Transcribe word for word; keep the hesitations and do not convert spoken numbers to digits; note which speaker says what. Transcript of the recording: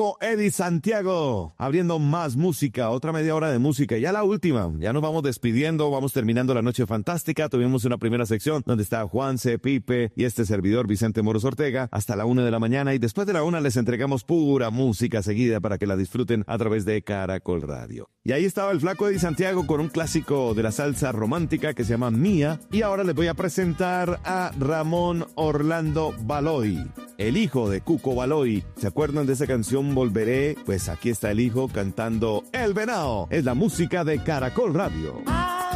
Speaker 1: Eddie Santiago, abriendo más música, otra media hora de música, ya la última, ya nos vamos despidiendo, vamos terminando la noche fantástica. Tuvimos una primera sección donde está Juanse, Pipe y este servidor Vicente Moros Ortega hasta la una de la mañana, y después de la una les entregamos pura música seguida para que la disfruten a través de Caracol Radio. Y ahí estaba el flaco Eddie Santiago con un clásico de la salsa romántica que se llama Mía, y ahora les voy a presentar a Ramón Orlando Baloy, el hijo de Cuco Baloy. ¿Se acuerdan de esa canción Volveré? Pues aquí está el hijo cantando El Venao. Es la música de Caracol Radio.